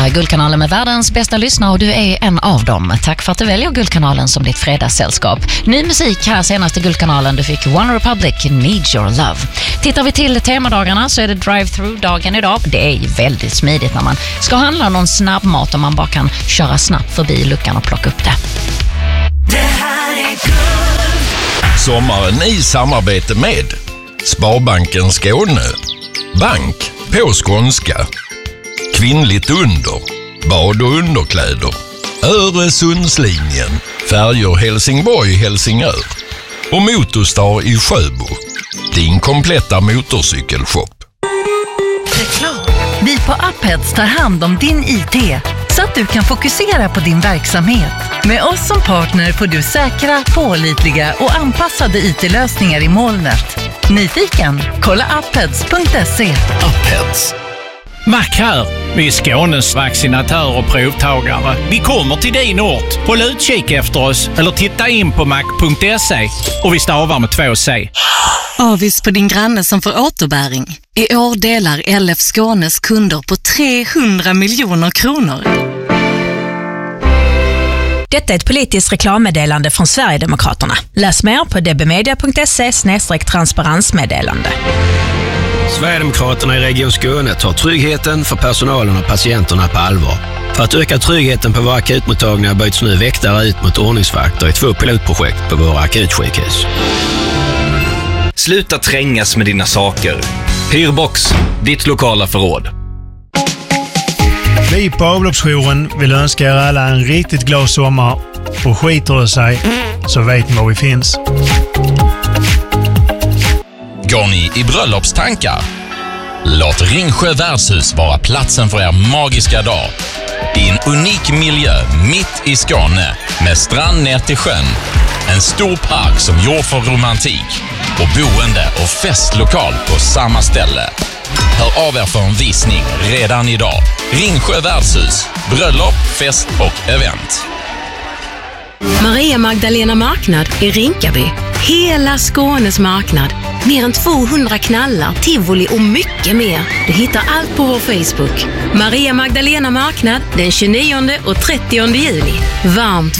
här är Guldkanalen med världens bästa lyssnare och du är en av dem. Tack för att du väljer Guldkanalen som ditt fredagssällskap. Ny musik här senast i Guldkanalen. Du fick One Republic, Need Your Love. Tittar vi till temadagarna så är det drive-thru-dagen idag. Det är väldigt smidigt när man ska handla någon snabbmat och man bara kan köra snabbt förbi luckan och plocka upp det. Det här är Guld. Sommaren i samarbete med Sparbanken Skåne. Bank på skånska. Kvinnligt under. Bad- och underkläder. Öresundslinjen. Färjor Helsingborg-Helsingör. Och Motorstar i Sjöbo. Din kompletta motorcykelshop. Vi på Upheads tar hand om din IT så att du kan fokusera på din verksamhet. Med oss som partner får du säkra, pålitliga och anpassade IT-lösningar i molnet. Nyfiken? Kolla upheads.se. Upheads. Mac här. Vi är Skånes vaccinatör och provtagare. Vi kommer till din ort. Håll utkik efter oss eller titta in på mac.se och vi stavar med 2 C. Avis på din granne som får återbäring. I år delar LF Skånes kunder på 300 miljoner kronor. Detta är ett politiskt reklammeddelande från Sverigedemokraterna. Läs mer på dbmedia.se/transparensmeddelande. Sverigedemokraterna i Region Skåne tar tryggheten för personalen och patienterna på allvar. För att öka tryggheten på våra akutmottagningar byts nu väktare ut mot ordningsvakter i 2 pilotprojekt på våra akutsjukhus. Sluta trängas med dina saker. Hyrbox, ditt lokala förråd. Vi på avloppsjouren vill önska er alla en riktigt glad sommar och skiter det sig så vet ni var vi finns. Går ni i bröllopstankar? Låt Ringsjö värdshus vara platsen för er magiska dag. I en unik miljö mitt i Skåne med strand ner till sjön. En stor park som gjord för romantik och boende och festlokal på samma ställe. Hör av er för en visning redan idag. Ringsjö värdshus, bröllop, fest och event. Maria Magdalena marknad i Rinkaby. Hela Skånes marknad. Mer än 200 knallar, tivoli och mycket mer. Du hittar allt på vår Facebook. Maria Magdalena marknad den 29 och 30 juli. Varmt